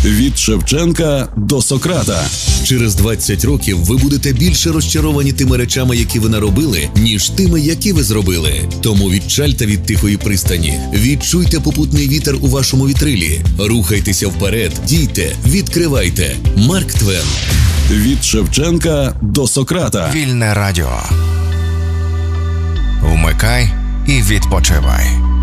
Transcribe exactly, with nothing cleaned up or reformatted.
Від Шевченка до Сократа. Через двадцять років ви будете більше розчаровані тими речами, які ви наробили, ніж тими, які ви зробили. Тому відчальте від тихої пристані. Відчуйте попутний вітер у вашому вітрилі. Рухайтеся вперед, дійте, відкривайте. Марк Твен. Від Шевченка до Сократа. Вільне радіо. Вмикай і відпочивай.